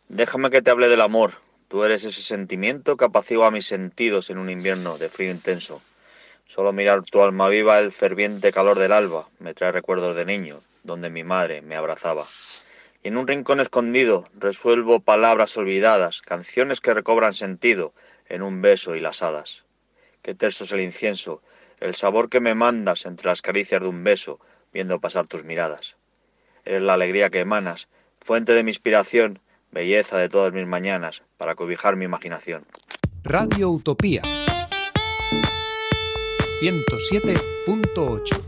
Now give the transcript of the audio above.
Déjame que te hable del amor. Tú eres ese sentimiento que apacigua mis sentidos en un invierno de frío intenso. Solo mirar tu alma viva, el ferviente calor del alba, me trae recuerdos de niño, donde mi madre me abrazaba. Y en un rincón escondido resuelvo palabras olvidadas, canciones que recobran sentido en un beso y las hadas. Qué terso es el incienso, el sabor que me mandas entre las caricias de un beso, viendo pasar tus miradas. Eres la alegría que emanas, fuente de mi inspiración, belleza de todas mis mañanas, para cobijar mi imaginación. Radio Utopía 107.8